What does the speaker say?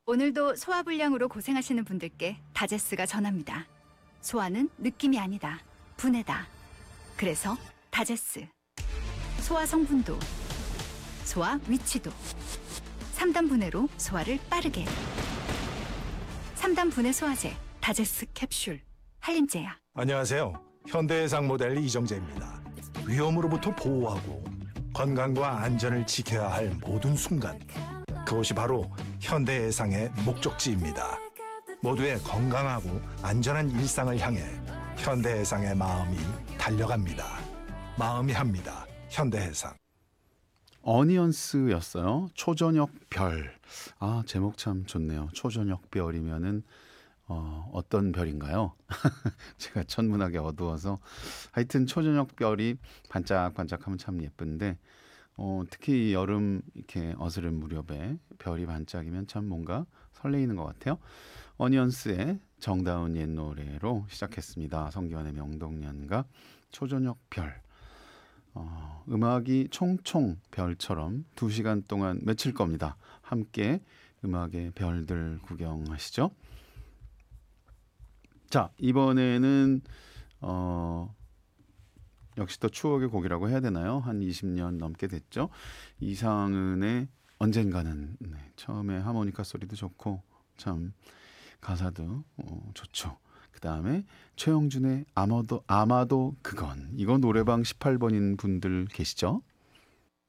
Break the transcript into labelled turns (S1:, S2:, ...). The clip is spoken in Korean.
S1: 오늘도 소화불량으로 고생하시는 분들께 다제스가 전합니다. 소화는 느낌이 아니다. 분해다. 그래서 다제스. 소화 성분도, 소화 위치도. 3단 분해로 소화를 빠르게. 3단 분해 소화제 다제스 캡슐. 한림제약.
S2: 안녕하세요. 현대해상 모델 이정재입니다. 위험으로부터 보호하고 건강과 안전을 지켜야 할 모든 순간. 그것이 바로 현대해상의 목적지입니다. 모두의 건강하고 안전한 일상을 향해 현대해상의 마음이 달려갑니다. 마음이 합니다. 현대해상.
S3: 어니언스였어요. 초저녁 별. 아, 제목 참 좋네요. 초저녁 별이면은 어떤 별인가요? 제가 천문학이 어두워서 하여튼 초저녁 별이 반짝반짝하면 참 예쁜데 특히 여름 이렇게 어스른 무렵에 별이 반짝이면 참 뭔가 설레이는 것 같아요. 어니언스의 정다운 옛 노래로 시작했습니다. 성기환의 명동년과 초저녁 별. 음악이 총총 별처럼 2시간 동안 맺힐 겁니다. 함께 음악의 별들 구경하시죠. 자, 이번에는 역시 또 추억의 곡이라고 해야 되나요? 한 20년 넘게 됐죠. 이상은의 언젠가는, 처음에 하모니카 소리도 좋고 참 가사도 좋죠. 그 다음에 최영준의 아마도 그건. 이거 노래방 18번인 분들 계시죠?